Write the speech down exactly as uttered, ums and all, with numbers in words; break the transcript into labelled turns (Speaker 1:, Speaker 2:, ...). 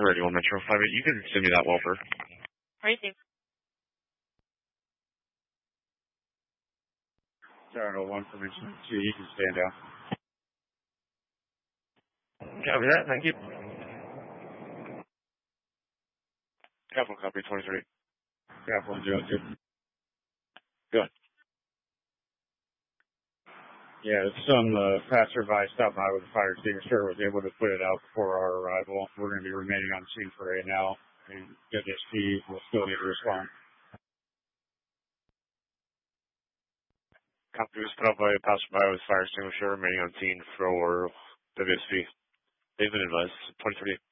Speaker 1: thirty-one Metro five eight. You can send me that, Walter.
Speaker 2: Right there.
Speaker 3: Toronto one Formation two, you can stand down.
Speaker 1: Copy that, thank you. Capital copy, twenty-three.
Speaker 3: Capital zero two.
Speaker 1: Good.
Speaker 3: Yeah, some uh, passerby stopped by with a fire extinguisher, was able to put it out before our arrival. We're going to be remaining on scene for right now, and W S P will still need to respond.
Speaker 1: Copy was put out by a passerby with fire extinguisher remaining on scene for W S P. They've been advised, twenty-three.